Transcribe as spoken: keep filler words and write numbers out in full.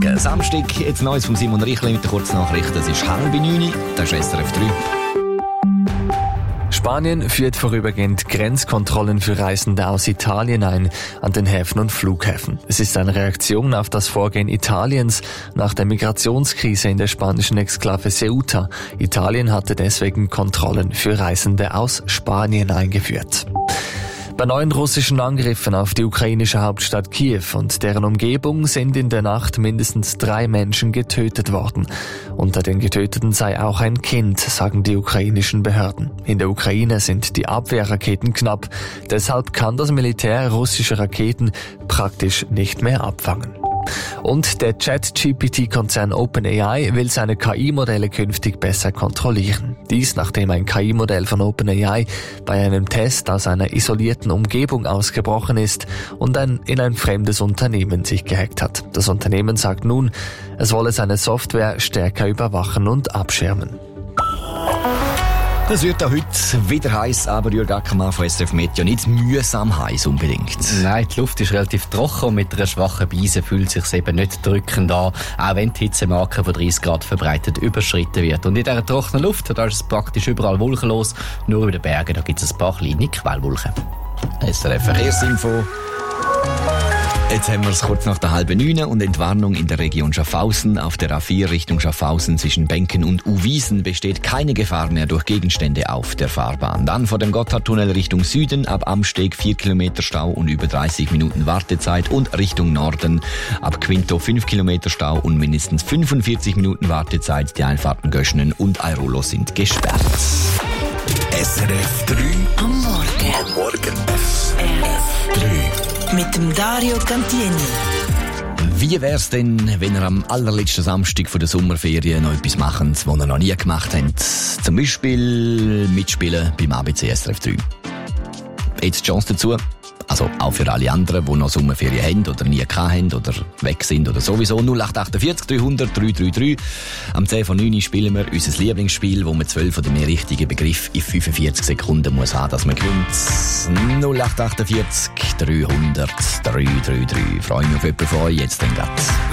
Morgen. Samstag, jetzt Neues von Simon Riechli mit der Kurznachricht. Das ist halb neun, das ist S R F drei. Spanien führt vorübergehend Grenzkontrollen für Reisende aus Italien ein an den Häfen und Flughäfen. Es ist eine Reaktion auf das Vorgehen Italiens nach der Migrationskrise in der spanischen Exklave Ceuta. Italien hatte deswegen Kontrollen für Reisende aus Spanien eingeführt. Bei neuen russischen Angriffen auf die ukrainische Hauptstadt Kiew und deren Umgebung sind in der Nacht mindestens drei Menschen getötet worden. Unter den Getöteten sei auch ein Kind, sagen die ukrainischen Behörden. In der Ukraine sind die Abwehrraketen knapp, deshalb kann das Militär russische Raketen praktisch nicht mehr abfangen. Und der Chat-G P T-Konzern OpenAI will seine K I-Modelle künftig besser kontrollieren. Dies, nachdem ein K I-Modell von OpenAI bei einem Test aus einer isolierten Umgebung ausgebrochen ist und ein, in ein fremdes Unternehmen sich gehackt hat. Das Unternehmen sagt nun, es wolle seine Software stärker überwachen und abschirmen. Das wird auch heute wieder heiß, aber Jürg Ackermann von S R F Meteo nicht mühsam heiß unbedingt. Nein, die Luft ist relativ trocken und mit einer schwachen Brise fühlt es sich eben nicht drückend an, auch wenn die Hitzemarke von dreißig Grad verbreitet überschritten wird. Und in dieser trockenen Luft, da ist es praktisch überall wolkenlos, nur über den Bergen, da gibt es ein paar kleine Quellwolken. S R F Verkehrsinfo. Jetzt haben wir es kurz nach der halben neun und Entwarnung in der Region Schaffhausen. Auf der A vier Richtung Schaffhausen zwischen Benken und Uwiesen besteht keine Gefahr mehr durch Gegenstände auf der Fahrbahn. Dann vor dem Gotthardtunnel Richtung Süden ab Amsteg vier Kilometer Stau und über dreißig Minuten Wartezeit und Richtung Norden ab Quinto fünf Kilometer Stau und mindestens fünfundvierzig Minuten Wartezeit. Die Einfahrten Göschenen und Airolo sind gesperrt. S R F drei am Morgen. Am Morgen. S R F drei. Mit dem Dario Cantieni. Wie wär's denn, wenn ihr am allerletzten Samstag von der Sommerferien noch etwas macht, was ihr noch nie gemacht habt? Zum Beispiel mitspielen beim A B C S R F drei. Jetzt die Chance dazu. Also auch für alle anderen, die noch Sommerferien haben oder nie gehabt haben oder weg sind oder sowieso. null acht achtundvierzig dreihundert dreihundertdreiunddreißig. Am zehn vor neun spielen wir unser Lieblingsspiel, wo man zwölf oder mehr richtige Begriffe in fünfundvierzig Sekunden muss haben, dass man gewinnt. null acht achtundvierzig dreihundert dreihundertdreiunddreißig. Freue mich auf jemanden von euch jetzt dann grad.